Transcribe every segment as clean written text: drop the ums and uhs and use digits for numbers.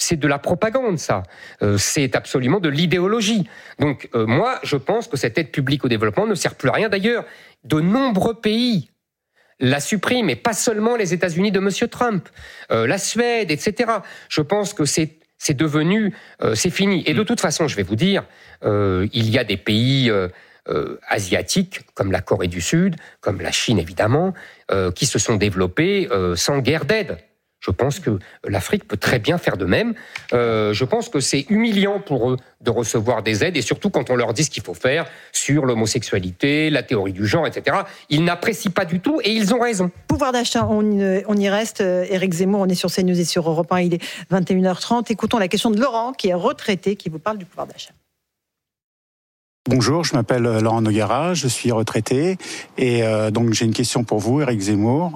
c'est de la propagande, ça. C'est absolument de l'idéologie. Donc, moi, je pense que cette aide publique au développement ne sert plus à rien. D'ailleurs, de nombreux pays la suppriment, et pas seulement les États-Unis de M. Trump, la Suède, etc. Je pense que c'est devenu, c'est fini. Et de toute façon, je vais vous dire, il y a des pays asiatiques, comme la Corée du Sud, comme la Chine évidemment, qui se sont développés sans guerre d'aide. Je pense que l'Afrique peut très bien faire de même. Je pense que c'est humiliant pour eux de recevoir des aides, et surtout quand on leur dit ce qu'il faut faire sur l'homosexualité, la théorie du genre, etc. Ils n'apprécient pas du tout, et ils ont raison. Pouvoir d'achat, on y reste. Éric Zemmour, on est sur CNews et sur Europe 1, il est 21h30. Écoutons la question de Laurent, qui est retraité, qui vous parle du pouvoir d'achat. Bonjour, je m'appelle Laurent Nogara, je suis retraité et donc j'ai une question pour vous, Éric Zemmour,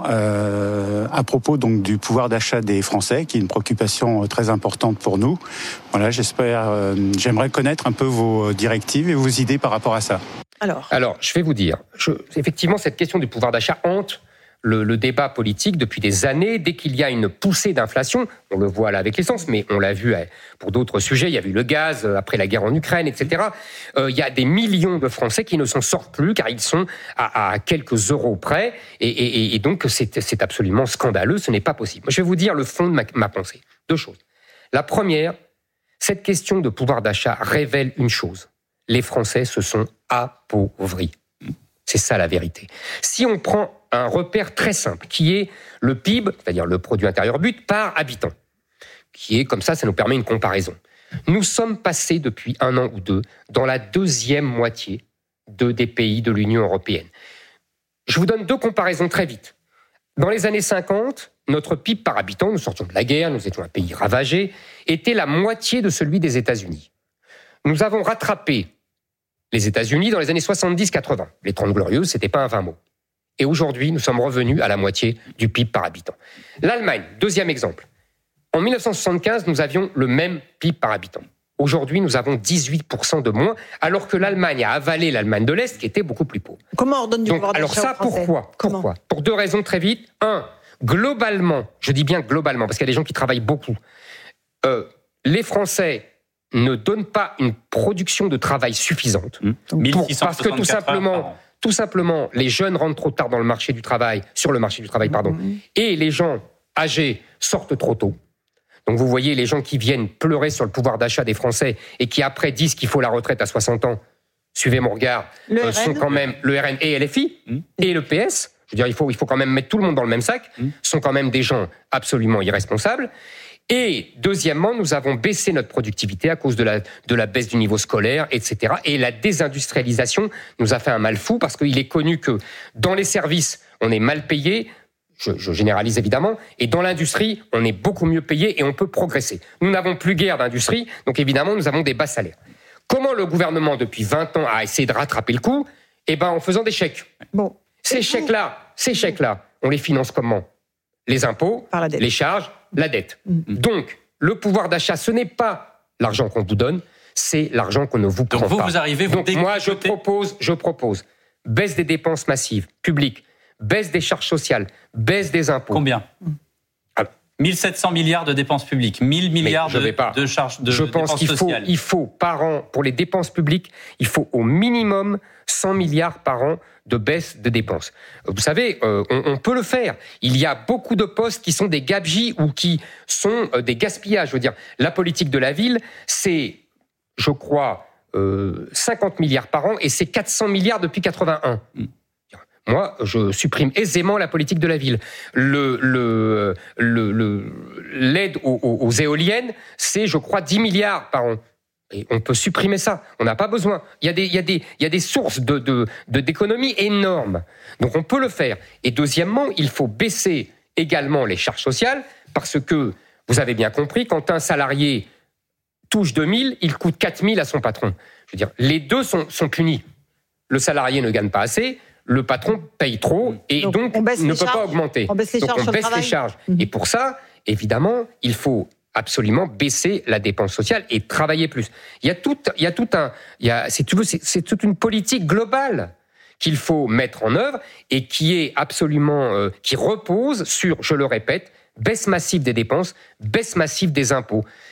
à propos donc du pouvoir d'achat des Français, qui est une préoccupation très importante pour nous. Voilà, j'aimerais connaître un peu vos directives et vos idées par rapport à ça. Alors, je vais vous dire, effectivement, cette question du pouvoir d'achat hante le débat politique depuis des années. Dès qu'il y a une poussée d'inflation, on le voit là avec l'essence, mais on l'a vu pour d'autres sujets, il y a eu le gaz après la guerre en Ukraine, etc. Il y a des millions de Français qui ne s'en sortent plus car ils sont à quelques euros près, et donc c'est absolument scandaleux, ce n'est pas possible. Je vais vous dire le fond de ma pensée. Deux choses. La première, cette question de pouvoir d'achat révèle une chose. Les Français se sont appauvris. C'est ça la vérité. Si on prend un repère très simple, qui est le PIB, c'est-à-dire le produit intérieur brut, par habitant, qui est comme ça nous permet une comparaison. Nous sommes passés depuis 1 an ou 2 dans la deuxième moitié des pays de l'Union européenne. Je vous donne 2 comparaisons très vite. Dans les années 50, notre PIB par habitant, nous sortions de la guerre, nous étions un pays ravagé, était la moitié de celui des États-Unis. Nous avons rattrapé les États-Unis dans les années 70-80. Les 30 Glorieuses, c'était pas un 20 mots. Et aujourd'hui, nous sommes revenus à la moitié du PIB par habitant. L'Allemagne, deuxième exemple. En 1975, nous avions le même PIB par habitant. Aujourd'hui, nous avons 18% de moins, alors que l'Allemagne a avalé l'Allemagne de l'Est, qui était beaucoup plus pauvre. Comment on donne du pouvoir d'achat aux Français ? Alors ça, pourquoi ? Pour 2 raisons très vite. 1, globalement, je dis bien globalement, parce qu'il y a des gens qui travaillent beaucoup, les Français ne donnent pas une production de travail suffisante. Parce que tout simplement, les jeunes rentrent trop tard sur le marché du travail, et les gens âgés sortent trop tôt. Donc vous voyez, les gens qui viennent pleurer sur le pouvoir d'achat des Français et qui après disent qu'il faut la retraite à 60 ans, suivez mon regard, sont quand même le RN et LFI et le PS. Je veux dire, il faut quand même mettre tout le monde dans le même sac. Sont quand même des gens absolument irresponsables. Et deuxièmement, nous avons baissé notre productivité à cause de la baisse du niveau scolaire, etc. Et la désindustrialisation nous a fait un mal fou, parce qu'il est connu que dans les services, on est mal payé, je généralise évidemment, et dans l'industrie, on est beaucoup mieux payé et on peut progresser. Nous n'avons plus guère d'industrie, donc évidemment, nous avons des bas salaires. Comment le gouvernement, depuis 20 ans, a essayé de rattraper le coup ? En faisant des chèques. Bon. Ces chèques-là, on les finance comment ? Les impôts, les charges, la dette. Donc, le pouvoir d'achat, ce n'est pas l'argent qu'on vous donne, c'est l'argent qu'on ne vous prend pas. Donc vous arrivez, vous Donc moi, je propose baisse des dépenses massives, publiques, baisse des charges sociales, baisse des impôts. Combien ? 1700 milliards de dépenses publiques, 1000 milliards de charges de dépenses sociales. Je pense qu'il faut par an, pour les dépenses publiques, il faut au minimum 100 milliards par an de baisse de dépenses. Vous savez, on peut le faire. Il y a beaucoup de postes qui sont des gabegies ou qui sont des gaspillages. Je veux dire, la politique de la ville, c'est, je crois, 50 milliards par an, et c'est 400 milliards depuis 81. Moi, je supprime aisément la politique de la ville. L'aide aux éoliennes, c'est, je crois, 10 milliards par an. Et on peut supprimer ça. On n'a pas besoin. Il y a des sources d'économies énormes. Donc on peut le faire. Et deuxièmement, il faut baisser également les charges sociales, parce que, vous avez bien compris, quand un salarié touche 2000, il coûte 4000 à son patron. Je veux dire, les deux sont punis. Le salarié ne gagne pas assez, le patron paye trop, et donc ne peut pas augmenter. On baisse les charges. Et pour ça, évidemment, il faut absolument baisser la dépense sociale et travailler plus. C'est toute une politique globale qu'il faut mettre en œuvre, et qui est absolument, qui repose sur, je le répète, baisse massive des dépenses, baisse massive des impôts.